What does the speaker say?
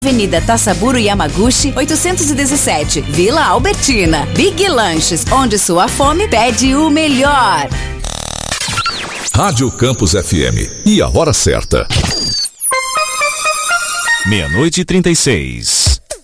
Avenida Tassaburo Yamaguchi, 817, Vila Albertina. Big Lanches, onde sua fome pede o melhor. Rádio Campus FM. E a hora certa. 00:36.